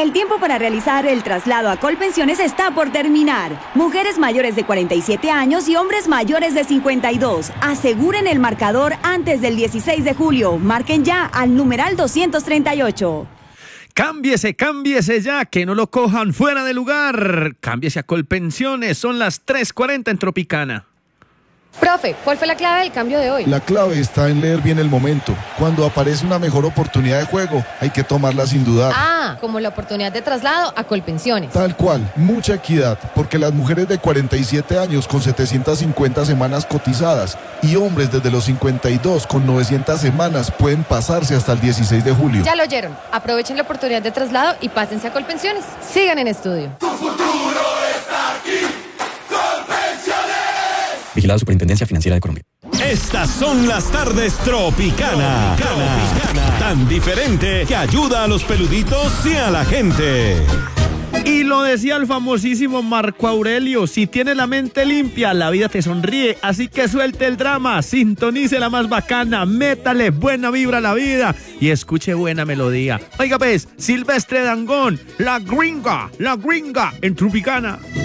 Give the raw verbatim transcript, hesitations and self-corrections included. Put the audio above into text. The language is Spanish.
El tiempo para realizar el traslado a Colpensiones está por terminar. Mujeres mayores de cuarenta y siete años y hombres mayores de cincuenta y dos. Aseguren el marcador antes del dieciséis de julio. Marquen ya al numeral doscientos treinta y ocho. Cámbiese, cámbiese ya, que no lo cojan fuera de lugar. Cámbiese a Colpensiones, son las tres cuarenta en Tropicana. Profe, ¿cuál fue la clave del cambio de hoy? La clave está en leer bien el momento. Cuando aparece una mejor oportunidad de juego, hay que tomarla sin dudar. Ah, como la oportunidad de traslado a Colpensiones. Tal cual, mucha equidad, porque las mujeres de cuarenta y siete años con setecientas cincuenta semanas cotizadas y hombres desde los cincuenta y dos con novecientas semanas pueden pasarse hasta el dieciséis de julio. Ya lo oyeron. Aprovechen la oportunidad de traslado y pásense a Colpensiones. Sigan en estudio. Tu futuro está aquí. Vigilado Superintendencia Financiera de Colombia. Estas son las tardes Tropicana. Tropicana. Tan diferente que ayuda a los peluditos y a la gente. Y lo decía el famosísimo Marco Aurelio: si tienes la mente limpia, la vida te sonríe. Así que suelte el drama, sintonice la más bacana, métale buena vibra a la vida y escuche buena melodía. Oiga pues, Silvestre Dangond, la gringa, la gringa en Tropicana.